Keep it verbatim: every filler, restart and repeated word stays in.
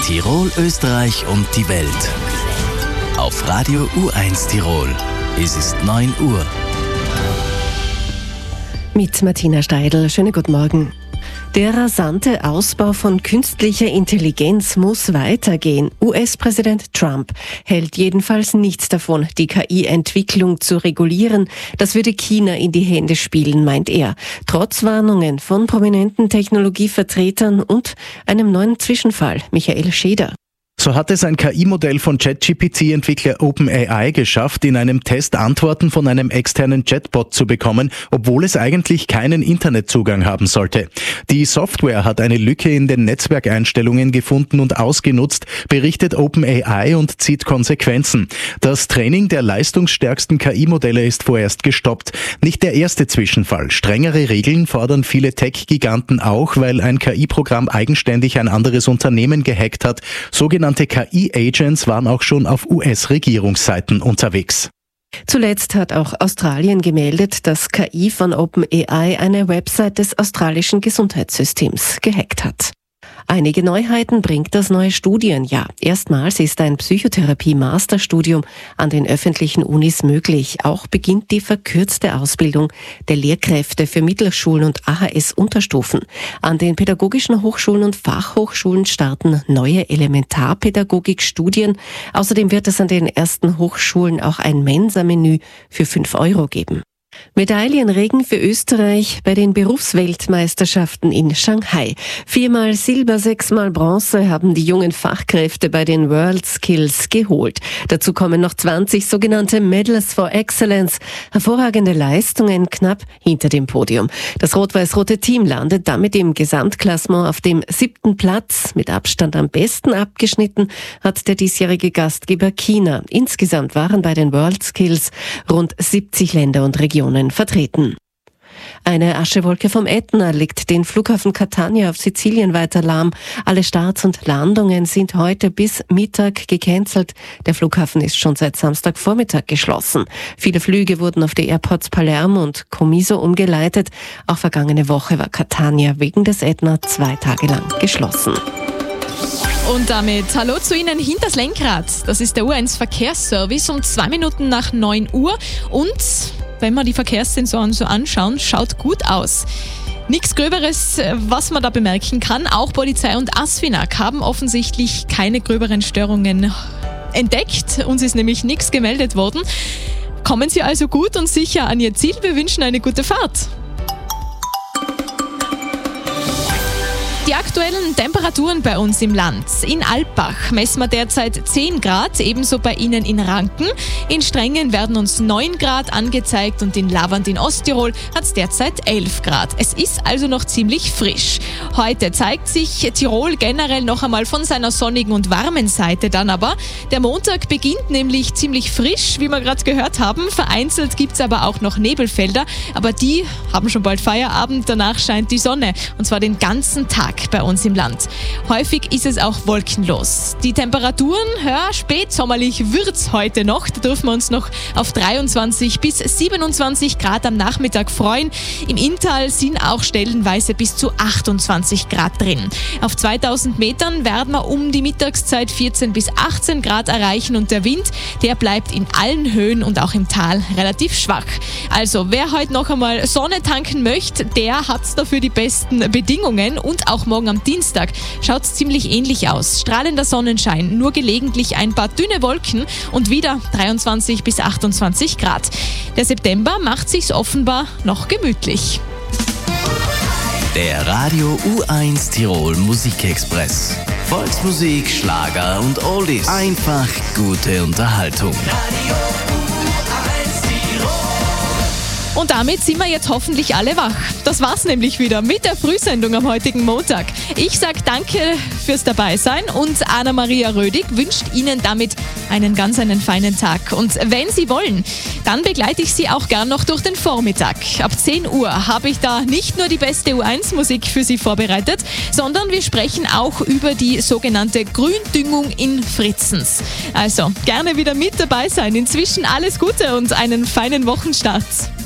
Tirol, Österreich und die Welt. Auf Radio U eins Tirol. Es ist neun Uhr. Mit Martina Steidl. Schönen guten Morgen. Der rasante Ausbau von künstlicher Intelligenz muss weitergehen. U S-Präsident Trump hält jedenfalls nichts davon, die K I-Entwicklung zu regulieren. Das würde China in die Hände spielen, meint er. Trotz Warnungen von prominenten Technologievertretern und einem neuen Zwischenfall. Michael Scheder. So hat es ein K I-Modell von ChatGPT-Entwickler OpenAI geschafft, in einem Test Antworten von einem externen Chatbot zu bekommen, obwohl es eigentlich keinen Internetzugang haben sollte. Die Software hat eine Lücke in den Netzwerkeinstellungen gefunden und ausgenutzt, berichtet OpenAI und zieht Konsequenzen. Das Training der leistungsstärksten K I-Modelle ist vorerst gestoppt. Nicht der erste Zwischenfall. Strengere Regeln fordern viele Tech-Giganten auch, weil ein K I-Programm eigenständig ein anderes Unternehmen gehackt hat. Sogenannte K I-Agents waren auch schon auf U S-Regierungsseiten unterwegs. Zuletzt hat auch Australien gemeldet, dass K I von OpenAI eine Website des australischen Gesundheitssystems gehackt hat. Einige Neuheiten bringt das neue Studienjahr. Erstmals ist ein Psychotherapie-Masterstudium an den öffentlichen Unis möglich. Auch beginnt die verkürzte Ausbildung der Lehrkräfte für Mittelschulen und A H S-Unterstufen. An den pädagogischen Hochschulen und Fachhochschulen starten neue Elementarpädagogik-Studien. Außerdem wird es an den ersten Hochschulen auch ein Mensa-Menü für fünf Euro geben. Medaillenregen für Österreich bei den Berufsweltmeisterschaften in Shanghai. Viermal Silber, sechsmal Bronze haben die jungen Fachkräfte bei den World Skills geholt. Dazu kommen noch zwanzig sogenannte Medals for Excellence. Hervorragende Leistungen knapp hinter dem Podium. Das rot-weiß-rote Team landet damit im Gesamtklassement auf dem siebten Platz. Mit Abstand am besten abgeschnitten hat der diesjährige Gastgeber China. Insgesamt waren bei den World Skills rund siebzig Länder und Regionen vertreten. Eine Aschewolke vom Ätna legt den Flughafen Catania auf Sizilien weiter lahm. Alle Starts und Landungen sind heute bis Mittag gecancelt. Der Flughafen ist schon seit Samstagvormittag geschlossen. Viele Flüge wurden auf die Airports Palermo und Comiso umgeleitet. Auch vergangene Woche war Catania wegen des Ätna zwei Tage lang geschlossen. Und damit hallo zu Ihnen hinters Lenkrad. Das ist der U eins Verkehrsservice um zwei Minuten nach neun Uhr. Und wenn wir die Verkehrssensoren so anschauen, schaut gut aus. Nichts Gröberes, was man da bemerken kann. Auch Polizei und ASFINAG haben offensichtlich keine gröberen Störungen entdeckt. Uns ist nämlich nichts gemeldet worden. Kommen Sie also gut und sicher an Ihr Ziel. Wir wünschen eine gute Fahrt. Die aktuellen Temperaturen bei uns im Land. In Alpbach messen wir derzeit zehn Grad, ebenso bei Ihnen in Ranken. In Strengen werden uns neun Grad angezeigt und in Lavand in Osttirol hat es derzeit elf Grad. Es ist also noch ziemlich frisch. Heute zeigt sich Tirol generell noch einmal von seiner sonnigen und warmen Seite dann aber. Der Montag beginnt nämlich ziemlich frisch, wie wir gerade gehört haben. Vereinzelt gibt es aber auch noch Nebelfelder, aber die haben schon bald Feierabend. Danach scheint die Sonne und zwar den ganzen Tag bei uns im Land. Häufig ist es auch wolkenlos. Die Temperaturen, ja, spätsommerlich wird's heute noch. Da dürfen wir uns noch auf dreiundzwanzig bis siebenundzwanzig Grad am Nachmittag freuen. Im Inntal sind auch stellenweise bis zu achtundzwanzig Grad drin. Auf zweitausend Metern werden wir um die Mittagszeit vierzehn bis achtzehn Grad erreichen und der Wind, der bleibt in allen Höhen und auch im Tal relativ schwach. Also wer heute noch einmal Sonne tanken möchte, der hat dafür die besten Bedingungen und auch morgen am Dienstag schaut es ziemlich ähnlich aus. Strahlender Sonnenschein, nur gelegentlich ein paar dünne Wolken und wieder dreiundzwanzig bis achtundzwanzig Grad. Der September macht sich's offenbar noch gemütlich. Der Radio U eins Tirol Musikexpress. Volksmusik, Schlager und Oldies. Einfach gute Unterhaltung. Radio U eins Tirol. Und damit sind wir jetzt hoffentlich alle wach. Das war's nämlich wieder mit der Frühsendung am heutigen Montag. Ich sage danke fürs Dabeisein und Anna-Maria Rödig wünscht Ihnen damit einen ganz einen feinen Tag. Und wenn Sie wollen, dann begleite ich Sie auch gern noch durch den Vormittag. Ab zehn Uhr habe ich da nicht nur die beste U eins Musik für Sie vorbereitet, sondern wir sprechen auch über die sogenannte Gründüngung in Fritzens. Also gerne wieder mit dabei sein. Inzwischen alles Gute und einen feinen Wochenstart.